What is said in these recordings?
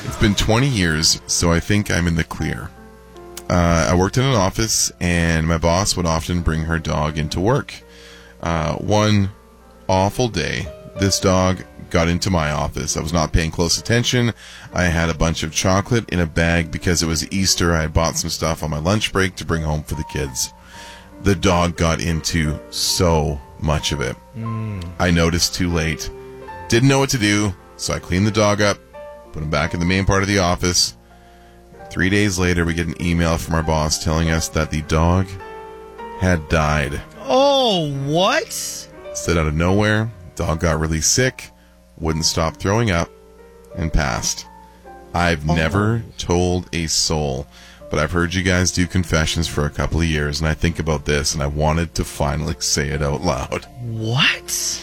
It's been 20 years, so I think I'm in the clear. I worked in an office, and my boss would often bring her dog into work. One awful day, this dog got into my office. I was not paying close attention. I had a bunch of chocolate in a bag because it was Easter. I had bought some stuff on my lunch break to bring home for the kids. The dog got into so much of it. I noticed too late. Didn't know what to do, so I cleaned the dog up, put him back in the main part of the office. 3 days later, we get an email from our boss telling us that the dog had died. Oh, what? Said out of nowhere, dog got really sick, wouldn't stop throwing up, and passed. I've never told a soul, but I've heard you guys do confessions for a couple of years, and I think about this, and I wanted to finally say it out loud. What?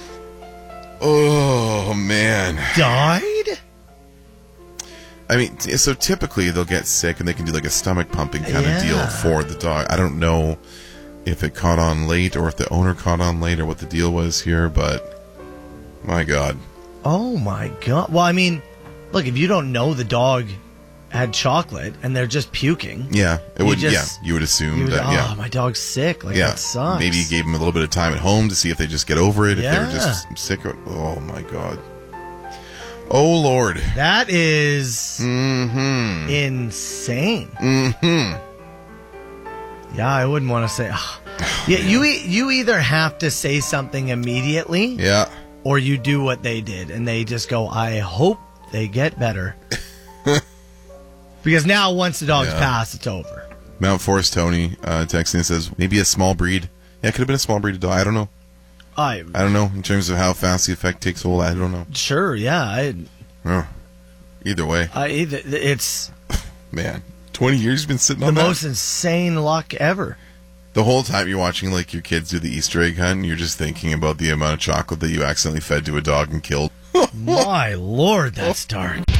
Oh, man. Died? I mean, so typically they'll get sick and they can do like a stomach pumping kind of deal for the dog. I don't know if it caught on late or if the owner caught on late or what the deal was here, but my God. Oh, my God. Well, I mean, look, if you don't know the dog had chocolate and they're just puking. Yeah, you would assume that, yeah. Oh, my dog's sick. Like, that sucks. Maybe you gave them a little bit of time at home to see if they just get over it, if they were Yeah. just sick. Oh, my God. Oh, Lord. That is Mm-hmm. insane. Mm-hmm. Yeah, I wouldn't want to say. Yeah, you either have to say something immediately, Yeah. or you do what they did, and they just go, I hope they get better. Because now, once the dog's passed, it's over. Mount Forest Tony texting says, maybe a small breed. Yeah, it could have been a small breed to die. I don't know. I don't know. In terms of how fast the effect takes hold, I don't know. Sure, yeah. Either way. It's... Man, 20 years you've been sitting on the that? most insane luck ever. The whole time you're watching like your kids do the Easter egg hunt, and you're just thinking about the amount of chocolate that you accidentally fed to a dog and killed. My Lord, that's dark.